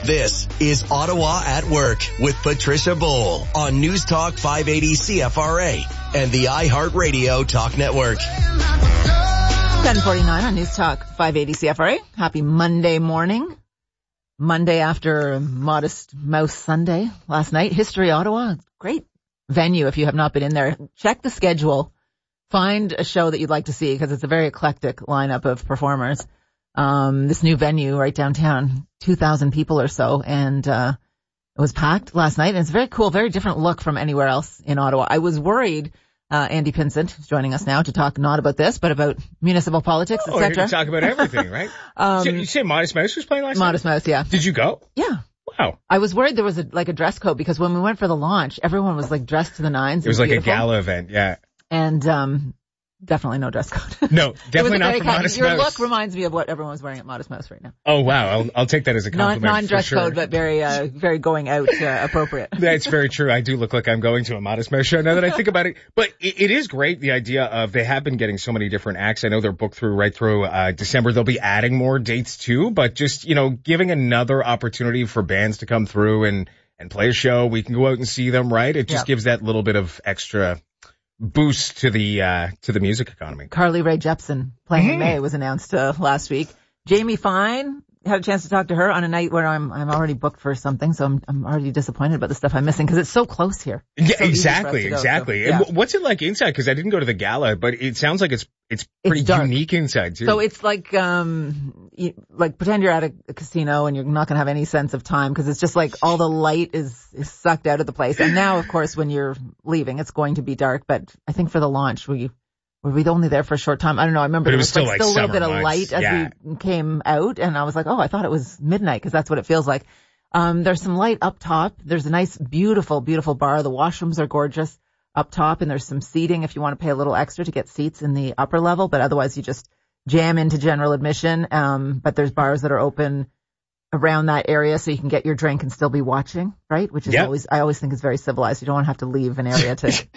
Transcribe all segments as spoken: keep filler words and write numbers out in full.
This is Ottawa at Work with Patricia Bowl on News Talk five eighty C F R A and the iHeartRadio Talk Network. ten forty-nine on News Talk five eighty C F R A. Happy Monday morning. Monday after Modest Mouse Sunday last night. History Ottawa. Great venue if you have not been in there. Check the schedule. Find a show that you'd like to see because it's a very eclectic lineup of performers. Um, this new venue right downtown, two thousand people or so, and uh it was packed last night, and it's very cool, very different look from anywhere else in Ottawa. I was worried, uh Andy Pinsent is joining us now to talk not about this, but about municipal politics, oh, et cetera. We're going to talk about everything, right? um, so you say Modest Mouse was playing last Modest night? Mouse, yeah. Did you go? Yeah. Wow. I was worried there was a, like a dress code because when we went for the launch, everyone was like dressed to the nines. It was like beautiful. a gala event, yeah. And um definitely no dress code. No, definitely not for Modest Your Mouse. Your look reminds me of what everyone's wearing at Modest Mouse right now. Oh, wow. I'll, I'll take that as a compliment. Non, non-dress for sure. code, but very, uh, very going out uh, appropriate. That's very true. I do look like I'm going to a Modest Mouse show now that I think about it. But it, it is great, the idea of they have been getting so many different acts. I know they're booked through right through uh December. They'll be adding more dates too, but just, you know, giving another opportunity for bands to come through and, and play a show. We can go out and see them, right? It just yep. gives that little bit of extra boost to the uh to the music economy. Carly Rae Jepsen playing mm-hmm. in May was announced uh, last week. Jamie Fine, had a chance to talk to her on a night where I'm I'm already booked for something, so I'm I'm already disappointed about the stuff I'm missing because it's so close here. It's yeah, so exactly, go, exactly. so, yeah. And what's it like inside? Because I didn't go to the gala, but it sounds like it's it's pretty it's unique inside too. So it's like um you, like pretend you're at a, a casino and you're not gonna have any sense of time because it's just like all the light is is sucked out of the place. And now, of course, when you're leaving, it's going to be dark. But I think for the launch, we were we only there for a short time. I don't know. I remember but it was, was still like like still a little bit months. of light as yeah. we came out, and I was like, oh, I thought it was midnight because that's what it feels like. Um, there's some light up top. There's a nice, beautiful, beautiful bar. The washrooms are gorgeous up top, and there's some seating if you want to pay a little extra to get seats in the upper level, but otherwise you just jam into general admission. Um, but there's bars that are open around that area so you can get your drink and still be watching, right? Which is yep. always, I always think is very civilized. You don't want to have to leave an area to,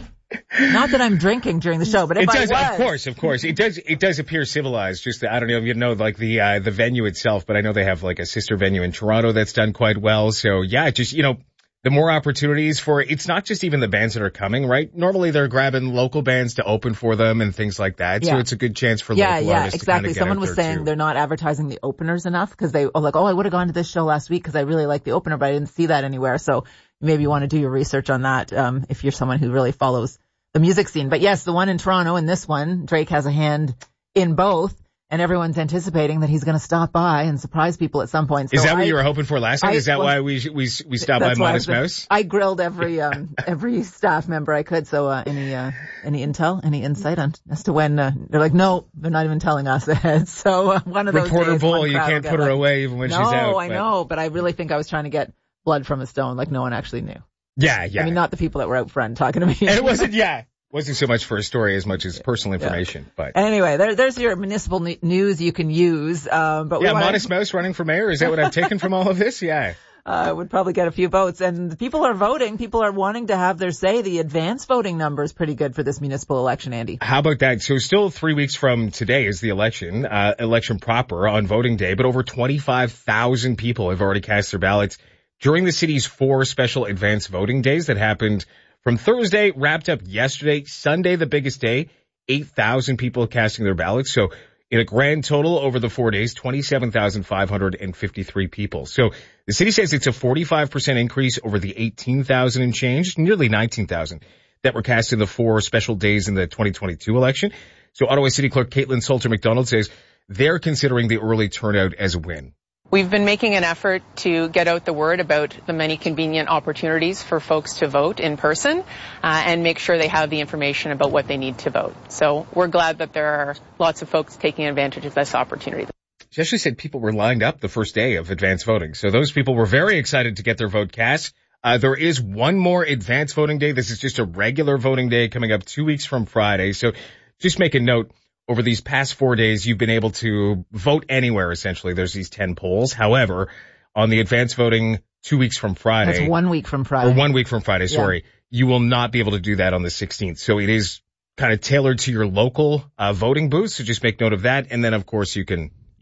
not that I'm drinking during the show, but if it does, I was. Of course, of course. It does, it does appear civilized. Just, I don't know if you know, like the, uh, the venue itself, but I know they have like a sister venue in Toronto that's done quite well. So yeah, just, you know, the more opportunities for, it's not just even the bands that are coming, right? Normally they're grabbing local bands to open for them and things like that. Yeah. So it's a good chance for yeah, local yeah, artists exactly. to kind of get Someone out was there saying too. they're not advertising the openers enough because they are like, oh, I would have gone to this show last week because I really like the opener, but I didn't see that anywhere. So maybe you want to do your research on that, um, if you're someone who really follows the music scene. But yes, the one in Toronto and this one, Drake has a hand in both. And everyone's anticipating that he's going to stop by and surprise people at some point. So Is that what I, you were hoping for last night? I, Is that well, why we we we stopped by Modest Mouse? I grilled every um every staff member I could. So uh, any uh, any intel, any insight on as to when uh, they're like, no, they're not even telling us ahead. So uh, one of those Reporter days, Bull, one you can't put her like, away even when no, she's out. No, I but... know, but I really think I was trying to get blood from a stone, like no one actually knew. Yeah, yeah. I mean, not the people that were out front talking to me. And it wasn't, yeah. Wasn't so much for a story as much as personal information, yeah. But anyway, there, there's your municipal n- news you can use. Um, but we yeah, wanna... Modest Mouse running for mayor. Is that what I've taken from all of this? Yeah, I uh, would probably get a few votes, and people are voting. People are wanting to have their say. The advance voting number is pretty good for this municipal election, Andy. How about that? So still three weeks from today is the election, uh, election proper on voting day, but over twenty-five thousand people have already cast their ballots during the city's four special advance voting days that happened from Thursday, wrapped up yesterday. Sunday, the biggest day, eight thousand people casting their ballots. So in a grand total over the four days, twenty-seven thousand five hundred fifty-three people. So the city says it's a forty-five percent increase over the eighteen thousand and change, nearly nineteen thousand that were cast in the four special days in the twenty twenty-two election. So Ottawa City Clerk Caitlin Salter McDonald says they're considering the early turnout as a win. We've been making an effort to get out the word about the many convenient opportunities for folks to vote in person uh, and make sure they have the information about what they need to vote. So we're glad that there are lots of folks taking advantage of this opportunity. She actually said people were lined up the first day of advance voting. So those people were very excited to get their vote cast. Uh, there is one more advance voting day. This is just a regular voting day coming up two weeks from Friday. So just make a note. Over these past four days, you've been able to vote anywhere, essentially. There's these ten polls. However, on the advance voting two weeks from Friday. That's one week from Friday. Or one week from Friday, sorry. Yeah. You will not be able to do that on the sixteenth. So it is kind of tailored to your local uh, voting booth. So just make note of that. And then, of course, you can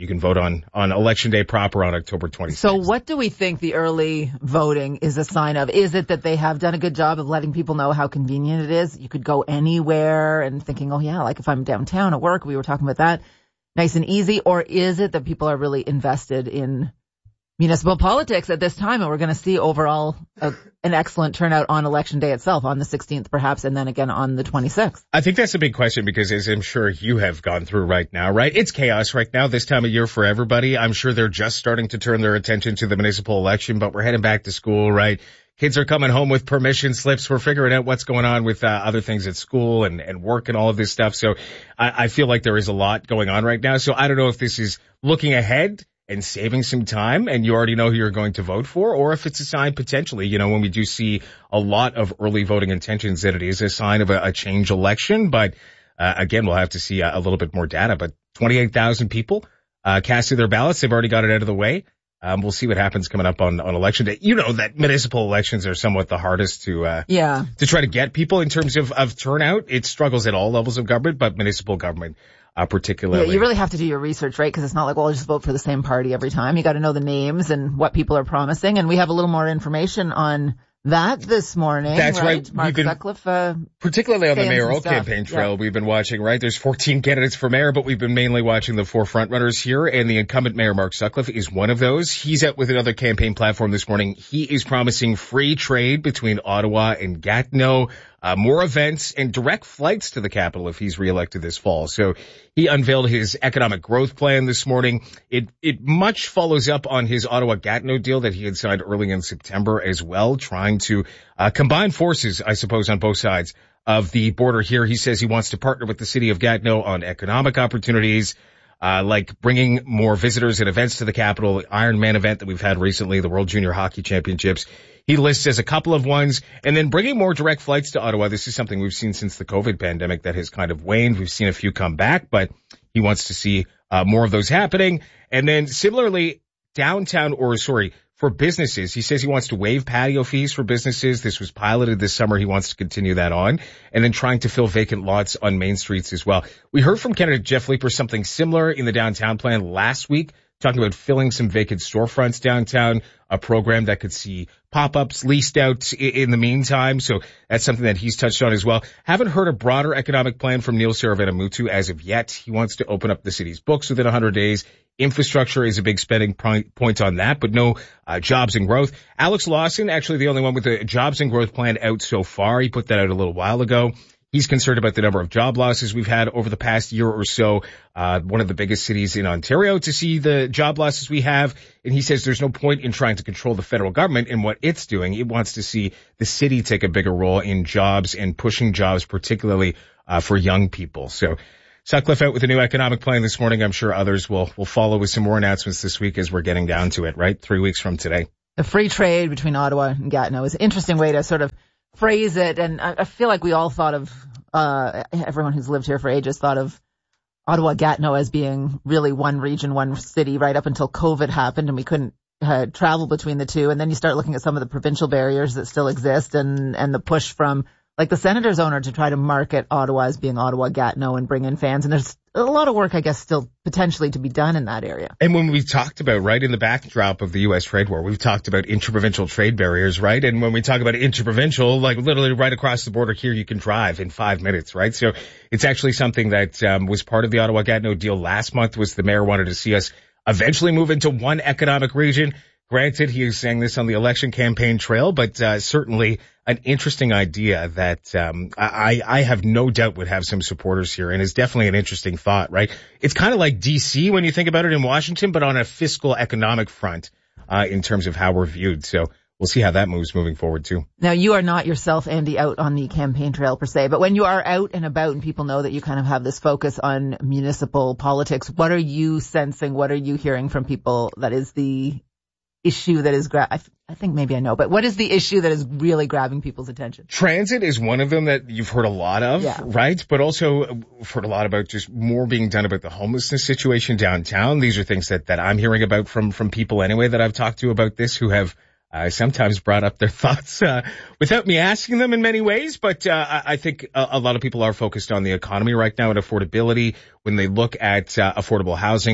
you can vote on, on election day proper on October twenty-sixth. So what do we think the early voting is a sign of? Is it that they have done a good job of letting people know how convenient it is? You could go anywhere and thinking, oh yeah, like if I'm downtown at work, we were talking about that, nice and easy. Or is it that people are really invested in municipal politics at this time, and we're going to see overall a, an excellent turnout on election day itself, on the sixteenth perhaps, and then again on the twenty-sixth? I think that's a big question because, as I'm sure you have gone through right now, right? It's chaos right now this time of year for everybody. I'm sure they're just starting to turn their attention to the municipal election, but we're heading back to school, right? Kids are coming home with permission slips. We're figuring out what's going on with uh, other things at school and, and work and all of this stuff. So I, I feel like there is a lot going on right now. So I don't know if this is looking ahead and saving some time and you already know who you're going to vote for, or if it's a sign potentially, you know, when we do see a lot of early voting intentions, that it is a sign of a, a change election. But uh, again, we'll have to see a, a little bit more data. But twenty-eight thousand people uh, casted their ballots. They've already got it out of the way. Um, we'll see what happens coming up on, on election day. You know that municipal elections are somewhat the hardest to, uh, yeah, to try to get people in terms of, of turnout. It struggles at all levels of government, but municipal government, uh, particularly. Yeah, you really have to do your research, right? Because it's not like, well, I'll just vote for the same party every time. You got to know the names and what people are promising. And we have a little more information on that this morning. That's right. right. Mark We've been, Sutcliffe, uh, particularly on the mayoral stuff. campaign trail, yeah. we've been watching, right? There's fourteen candidates for mayor, but we've been mainly watching the four frontrunners here, and the incumbent mayor, Mark Sutcliffe, is one of those. He's out with another campaign platform this morning. He is promising free trade between Ottawa and Gatineau, uh, more events, and direct flights to the capital if he's reelected this fall. So he unveiled his economic growth plan this morning. It, it much follows up on his Ottawa-Gatineau deal that he had signed early in September as well, trying to uh, combine forces, I suppose, on both sides of the border here. He says he wants to partner with the city of Gatineau on economic opportunities, uh, like bringing more visitors and events to the capital, the Ironman event that we've had recently, the World Junior Hockey Championships. He lists as a couple of ones, and then bringing more direct flights to Ottawa. This is something we've seen since the COVID pandemic that has kind of waned. We've seen a few come back, but he wants to see uh, more of those happening. And then similarly, downtown, or sorry, for businesses, he says he wants to waive patio fees for businesses. This was piloted this summer. He wants to continue that on, and then trying to fill vacant lots on main streets as well. We heard from candidate Jeff Leeper something similar in the downtown plan last week, talking about filling some vacant storefronts downtown, a program that could see pop-ups leased out in the meantime. So that's something that he's touched on as well. Haven't heard a broader economic plan from Neil Saravenamutu as of yet. He wants to open up the city's books within one hundred days. Infrastructure is a big spending point on that, but no uh, jobs and growth. Alex Lawson, actually the only one with a jobs and growth plan out so far. He put that out a little while ago. He's concerned about the number of job losses we've had over the past year or so. Uh, one of the biggest cities in Ontario to see the job losses we have. And he says there's no point in trying to control the federal government and what it's doing. It wants to see the city take a bigger role in jobs and pushing jobs, particularly uh, for young people. So Sutcliffe out with a new economic plan this morning. I'm sure others will, will follow with some more announcements this week as we're getting down to it, right? Three weeks from today. The free trade between Ottawa and Gatineau is an interesting way to sort of phrase it. And I, I feel like we all thought of, uh, everyone who's lived here for ages thought of Ottawa, Gatineau as being really one region, one city right up until COVID happened and we couldn't uh, travel between the two. And then you start looking at some of the provincial barriers that still exist and, and the push from like the Senators owner to try to market Ottawa as being Ottawa, Gatineau and bring in fans. And there's a lot of work, I guess, still potentially to be done in that area. And when we talked about, right, in the backdrop of the U S trade war, we've talked about interprovincial trade barriers, right? And when we talk about interprovincial, like literally right across the border here, you can drive in five minutes, right? So it's actually something that um, was part of the Ottawa-Gatineau deal last month. Was the mayor wanted to see us eventually move into one economic region. Granted, he is saying this on the election campaign trail, but uh, certainly an interesting idea that um, I, I have no doubt would have some supporters here, and is definitely an interesting thought, right? It's kind of like D C when you think about it in Washington, but on a fiscal economic front uh, in terms of how we're viewed. So we'll see how that moves moving forward, too. Now, you are not yourself, Andy, out on the campaign trail per se, but when you are out and about and people know that you kind of have this focus on municipal politics, what are you sensing? What are you hearing from people that is the issue that is, gra- I, th- I think maybe I know, but what is the issue that is really grabbing people's attention? Transit is one of them that you've heard a lot of, yeah. right? But also we've heard a lot about just more being done about the homelessness situation downtown. These are things that, that I'm hearing about from, from people anyway that I've talked to about this, who have uh, sometimes brought up their thoughts uh, without me asking them in many ways. But uh, I, I think a, a lot of people are focused on the economy right now and affordability when they look at uh, affordable housing.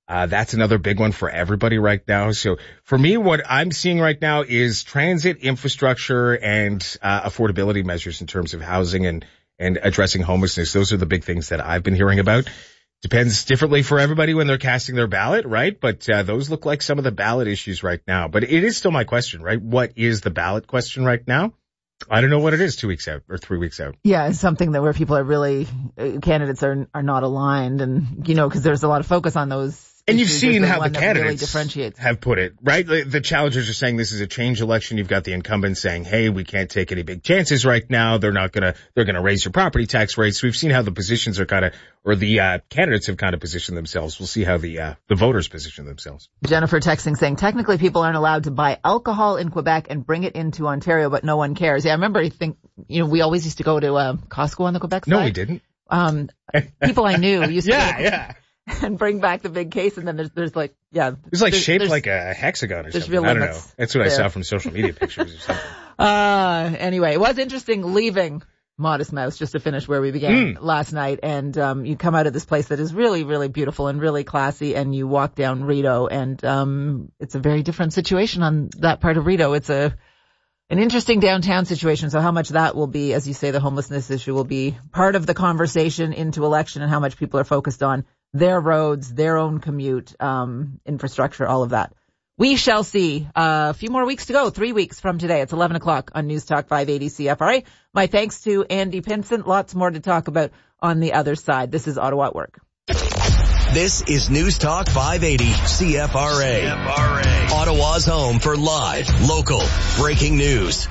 Uh, that's another big one for everybody right now. So for me, what I'm seeing right now is transit infrastructure and uh, affordability measures in terms of housing and, and addressing homelessness. Those are the big things that I've been hearing about. Depends differently for everybody when they're casting their ballot, right? But uh, those look like some of the ballot issues right now. But it is still my question, right? What is the ballot question right now? I don't know what it is two weeks out or three weeks out. Yeah, it's something that where people are really, uh, candidates are are not aligned. And, you know, because there's a lot of focus on those. And you've seen the how the candidates really have put it, right? The, the challengers are saying this is a change election. You've got the incumbents saying, hey, we can't take any big chances right now. They're not going to, they're going to raise your property tax rates. So we've seen how the positions are kind of, or the uh, candidates have kind of positioned themselves. We'll see how the uh, the voters position themselves. Jennifer texting saying, technically people aren't allowed to buy alcohol in Quebec and bring it into Ontario, but no one cares. Yeah, I remember, I think, you know, we always used to go to uh, Costco on the Quebec side. No, we didn't. Um, people I knew used to yeah, go to yeah. and bring back the big case, and then there's, there's like, yeah. It's like shaped there's, like a hexagon or something. Real I don't know. limits That's what I there. saw from social media pictures or something. Uh, anyway, it was interesting leaving Modest Mouse, just to finish where we began mm. last night. And, um, you come out of this place that is really, really beautiful and really classy, and you walk down Rideau, and, um, it's a very different situation on that part of Rideau. It's a, an interesting downtown situation. So how much that will be, as you say, the homelessness issue will be part of the conversation into election, and how much people are focused on their roads, their own commute, um, infrastructure, all of that. We shall see. Uh, a few more weeks to go, three weeks from today. It's eleven o'clock on News Talk five eighty C F R A. My thanks to Andy Pinson. Lots more to talk about on the other side. This is Ottawa at Work. This is News Talk five eighty C F R A. C F R A. Ottawa's home for live, local, breaking news.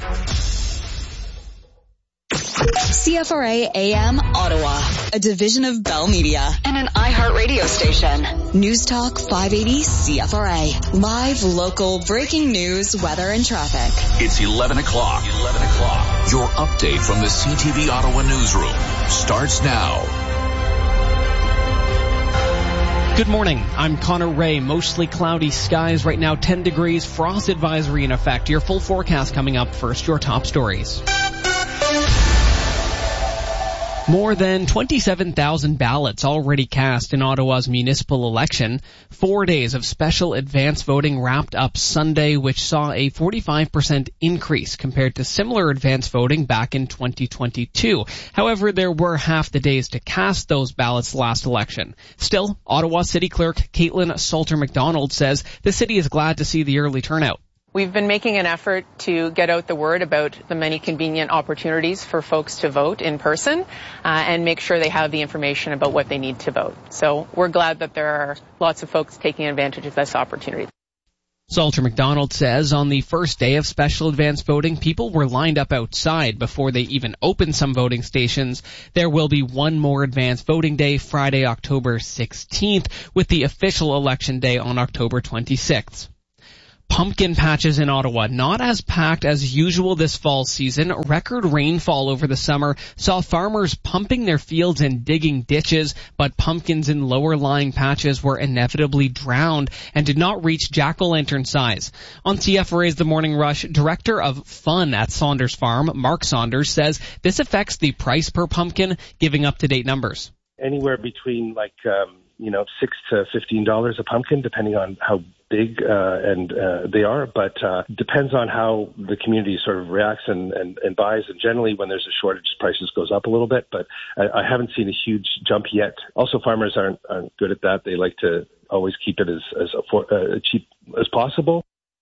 C F R A A M Ottawa, a division of Bell Media and an iHeart radio station. News Talk five eighty C F R A. Live, local, breaking news, weather, and traffic. It's eleven o'clock. eleven o'clock. Your update from the C T V Ottawa newsroom starts now. Good morning. I'm Connor Ray. Mostly cloudy skies right now, ten degrees, frost advisory in effect. Your full forecast coming up first, your top stories. More than twenty-seven thousand ballots already cast in Ottawa's municipal election. Four days of special advance voting wrapped up Sunday, which saw a forty-five percent increase compared to similar advance voting back in twenty twenty-two. However, there were half the days to cast those ballots last election. Still, Ottawa City Clerk Caitlin Salter-McDonald says the city is glad to see the early turnout. We've been making an effort to get out the word about the many convenient opportunities for folks to vote in person uh, and make sure they have the information about what they need to vote. So we're glad that there are lots of folks taking advantage of this opportunity. Salter-McDonald says on the first day of special advance voting, people were lined up outside before they even opened some voting stations. There will be one more advance voting day, Friday, October sixteenth, with the official election day on October twenty-sixth. Pumpkin patches in Ottawa, not as packed as usual this fall season. Record rainfall over the summer saw farmers pumping their fields and digging ditches, but pumpkins in lower lying patches were inevitably drowned and did not reach jack-o'-lantern size. On C F R A's The Morning Rush, Director of Fun at Saunders Farm, Mark Saunders, says this affects the price per pumpkin, giving up-to-date numbers. Anywhere between like, um, you know, six to fifteen dollars a pumpkin, depending on how big uh, and uh, they are, but uh, depends on how the community sort of reacts and, and, and buys. And generally, when there's a shortage, prices goes up a little bit, but I, I haven't seen a huge jump yet. Also, farmers aren't, aren't good at that. They like to always keep it as as affor- uh, cheap as possible.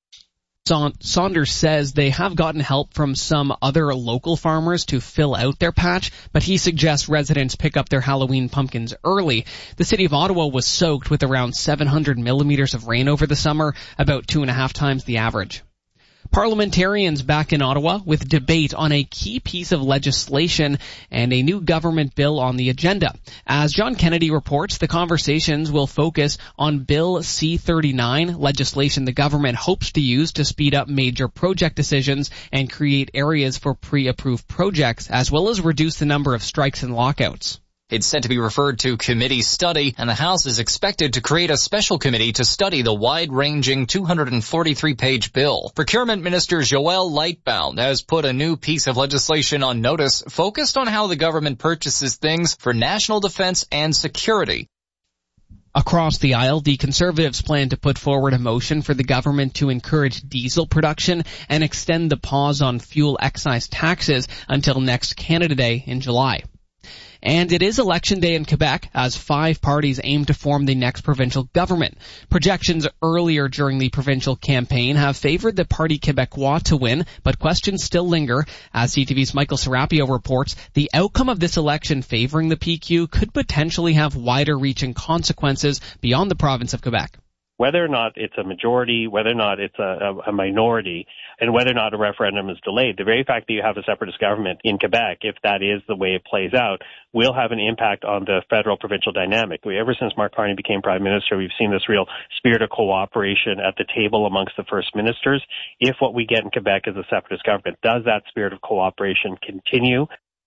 Saunders says they have gotten help from some other local farmers to fill out their patch, but he suggests residents pick up their Halloween pumpkins early. The city of Ottawa was soaked with around seven hundred millimeters of rain over the summer, about two and a half times the average. Parliamentarians back in Ottawa with debate on a key piece of legislation and a new government bill on the agenda. As John Kennedy reports, the conversations will focus on Bill C thirty-nine, legislation the government hopes to use to speed up major project decisions and create areas for pre-approved projects, as well as reduce the number of strikes and lockouts. It's set to be referred to committee study, and the House is expected to create a special committee to study the wide-ranging two hundred forty-three page bill. Procurement Minister Joel Lightbound has put a new piece of legislation on notice focused on how the government purchases things for national defense and security. Across the aisle, the Conservatives plan to put forward a motion for the government to encourage diesel production and extend the pause on fuel excise taxes until next Canada Day in July. And it is election day in Quebec as five parties aim to form the next provincial government. Projections earlier during the provincial campaign have favored the Parti Québécois to win, but questions still linger. As C T V's Michael Serapio reports, the outcome of this election favoring the P Q could potentially have wider-reaching consequences beyond the province of Quebec. Whether or not it's a majority, whether or not it's a, a minority, and whether or not a referendum is delayed, the very fact that you have a separatist government in Quebec, if that is the way it plays out, will have an impact on the federal-provincial dynamic. We, ever since Mark Carney became Prime Minister, we've seen this real spirit of cooperation at the table amongst the First Ministers. If what we get in Quebec is a separatist government, does that spirit of cooperation continue?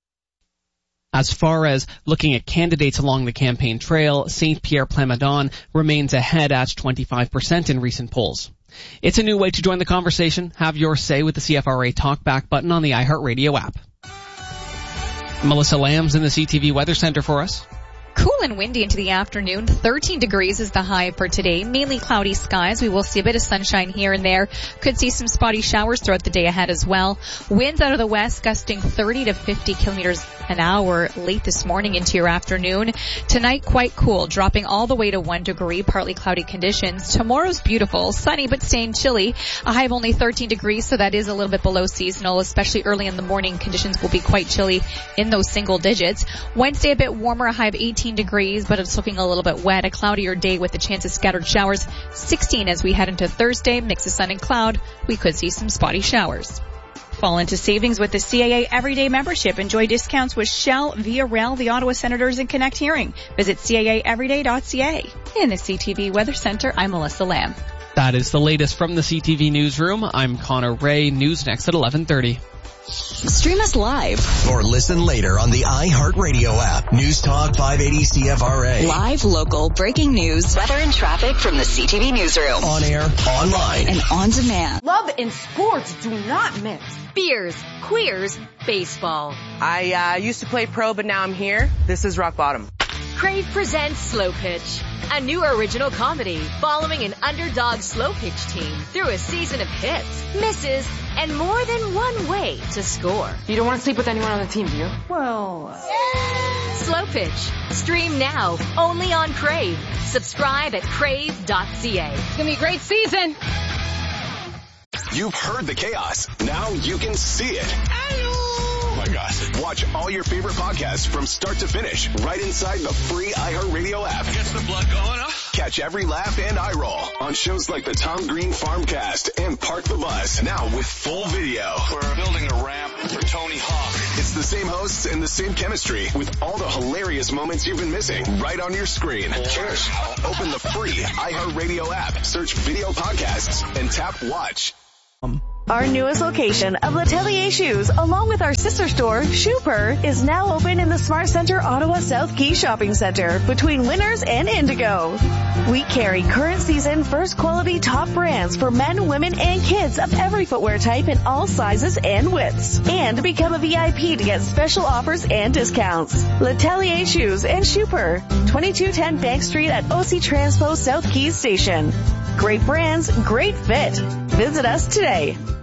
As far as looking at candidates along the campaign trail, Saint Pierre Plamondon remains ahead at twenty-five percent in recent polls. It's a new way to join the conversation. Have your say with the C F R A Talkback button on the iHeartRadio app. Melissa Lamb's in the C T V Weather Center for us. Cool and windy into the afternoon. thirteen degrees is the high for today. Mainly cloudy skies. We will see a bit of sunshine here and there. Could see some spotty showers throughout the day ahead as well. Winds out of the west gusting thirty to fifty kilometers an hour late this morning into your afternoon. Tonight quite cool, dropping all the way to one degree, partly cloudy conditions. Tomorrow's beautiful, sunny but staying chilly. A high of only thirteen degrees, so that is a little bit below seasonal, especially early in the morning. Conditions will be quite chilly in those single digits. Wednesday a bit warmer, a high of eighteen degrees, but it's looking a little bit wet. A cloudier day with a chance of scattered showers. sixteen as we head into Thursday, mix of sun and cloud. We could see some spotty showers. Fall into savings with the C A A Everyday membership. Enjoy discounts with Shell, Via Rail, the Ottawa Senators, and Connect Hearing. Visit C A A everyday dot C A. In the C T V Weather Center, I'm Melissa Lamb. That is the latest from the C T V Newsroom. I'm Connor Ray. News next at eleven thirty. Stream us live or listen later on the iHeartRadio app. News Talk five eighty C F R A. Live, local, breaking news, weather and traffic from the C T V Newsroom. On air, online, and on demand. Love and sports do not mix. Beers, queers, baseball. I uh, used to play pro, but now I'm here. This is rock bottom. Crave presents Slow Pitch, a new original comedy following an underdog slow pitch team through a season of hits, misses, and more than one way to score. You don't want to sleep with anyone on the team, do you? Well... Yeah. Slow Pitch. Stream now, only on Crave. Subscribe at crave dot c a. It's going to be a great season. You've heard the chaos. Now you can see it. Hello. Oh my gosh. Watch all your favorite podcasts from start to finish right inside the free iHeartRadio app. Gets the blood going, huh? Catch every laugh and eye roll on shows like the Tom Green Farmcast and Park the Bus. Now with full video. We're building a ramp for Tony Hawk. It's the same hosts and the same chemistry with all the hilarious moments you've been missing right on your screen. Cheers. Open the free iHeartRadio app, search video podcasts, and tap watch. Our newest location of L'Atelier Shoes, along with our sister store, Shooper, is now open in the Smart Center Ottawa South Quay Shopping Center between Winners and Indigo. We carry current season first quality top brands for men, women, and kids of every footwear type in all sizes and widths. And become a V I P to get special offers and discounts. L'Atelier Shoes and Shooper, twenty-two ten Bank Street at O C Transpo South Keys Station. Great brands, great fit. Visit us today.